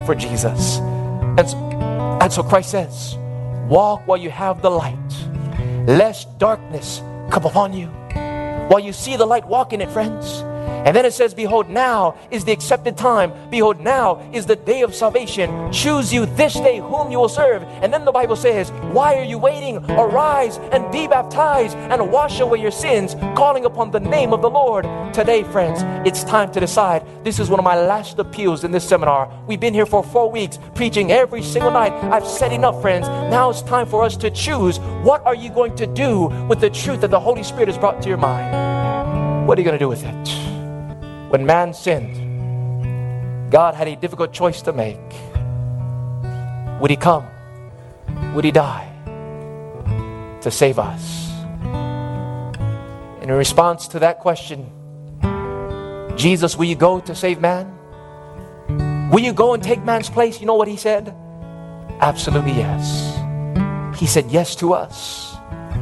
for Jesus. And so Christ says, walk while you have the light, lest darkness come upon you. While you see the light, walk in it, friends. And then it says, behold, now is the accepted time. Behold, now is the day of salvation. Choose you this day whom you will serve. And then the Bible says, why are you waiting? Arise and be baptized and wash away your sins, calling upon the name of the Lord. Today, friends, it's time to decide. This is one of my last appeals in this seminar. We've been here for 4 weeks, preaching every single night. I've said enough, friends. Now it's time for us to choose. What are you going to do with the truth that the Holy Spirit has brought to your mind? What are you going to do with it? When man sinned, God had a difficult choice to make. Would he come? Would he die to save us? And in response to that question, Jesus, will you go to save man? Will you go and take man's place? You know what he said? Absolutely yes. He said yes to us.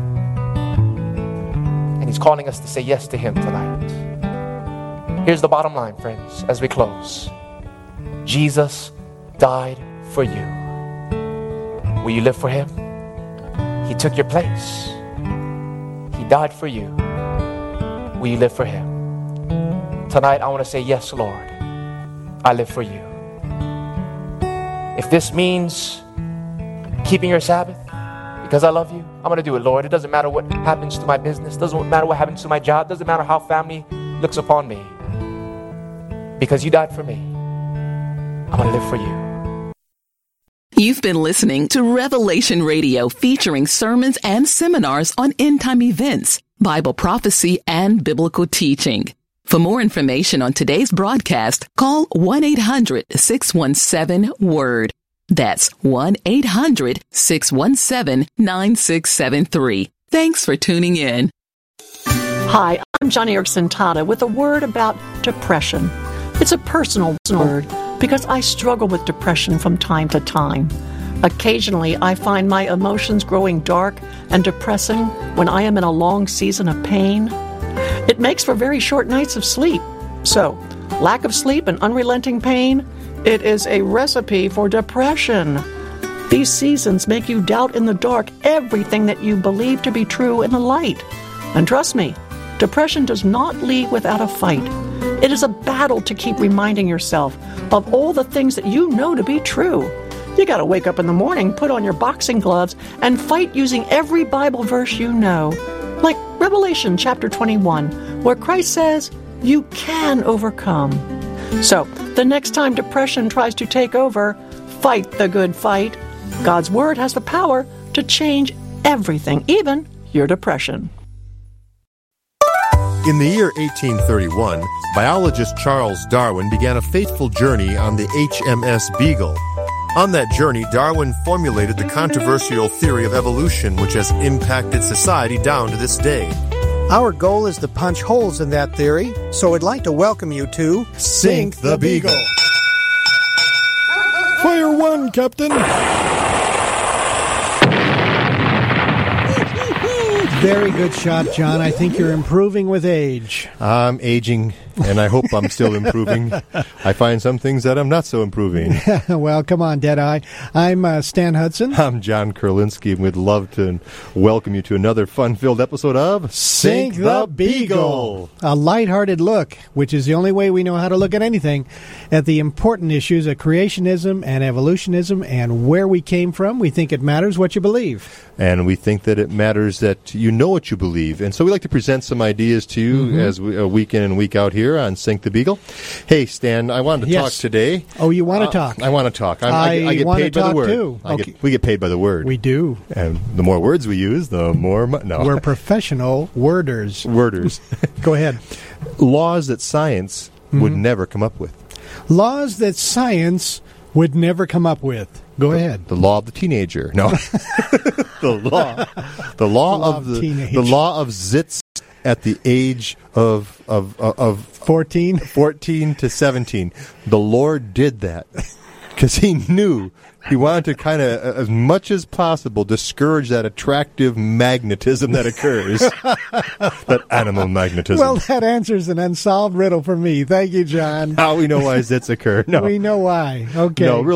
And he's calling us to say yes to him tonight. Here's the bottom line, friends, as we close. Jesus died for you. Will you live for him? He took your place. He died for you. Will you live for him? Tonight, I want to say, yes, Lord, I live for you. If this means keeping your Sabbath because I love you, I'm going to do it, Lord. It doesn't matter what happens to my business. It doesn't matter what happens to my job. It doesn't matter how family looks upon me. Because you died for me, I'm going to live for you. You've been listening to Revelation Radio, featuring sermons and seminars on end-time events, Bible prophecy, and biblical teaching. For more information on today's broadcast, call 1-800-617-WORD. That's 1-800-617-9673. Thanks for tuning in. Hi, I'm Johnny Erickson Tata with a word about depression. It's a personal word because I struggle with depression from time to time. Occasionally, I find my emotions growing dark and depressing when I am in a long season of pain. It makes for very short nights of sleep. So, lack of sleep and unrelenting pain, it is a recipe for depression. These seasons make you doubt in the dark everything that you believe to be true in the light. And trust me, depression does not leave without a fight. It is a battle to keep reminding yourself of all the things that you know to be true. You got to wake up in the morning, put on your boxing gloves, and fight using every Bible verse you know. Like Revelation chapter 21, where Christ says, you can overcome. So, the next time depression tries to take over, fight the good fight. God's Word has the power to change everything, even your depression. In the year 1831, biologist Charles Darwin began a fateful journey on the HMS Beagle. On that journey, Darwin formulated the controversial theory of evolution, which has impacted society down to this day. Our goal is to punch holes in that theory, so I'd like to welcome you to Sink the Beagle. Fire one, Captain. Very good shot, John. I think you're improving with age. I'm aging, and I hope I'm still improving. I find some things that I'm not so improving. Well, come on, Deadeye. I'm Stan Hudson. I'm John Kurlinski, and we'd love to welcome you to another fun-filled episode of Sink the Beagle. A lighthearted look, which is the only way we know how to look at anything, at the important issues of creationism and evolutionism and where we came from. We think it matters what you believe. And we think that it matters that you know what you believe. And so we like to present some ideas to you as we, week in and week out here on Sink the Beagle. Hey, Stan, I wanted to talk today. Oh, you want to talk? I want to talk. I get paid by the word. Too. We get paid by the word. We do. And the more words we use, the more... No. We're professional worders. Go ahead. Laws that science would never come up with. Laws that science would never come up with. Go ahead. The law of the teenager. No. The law of zits at the age of 14 to 17. The Lord did that because he knew he wanted to kind of, as much as possible, discourage that attractive magnetism that occurs. That animal magnetism. Well, that answers an unsolved riddle for me. Thank you, John. How we know why zits occur. No. We know why. Okay. No, really.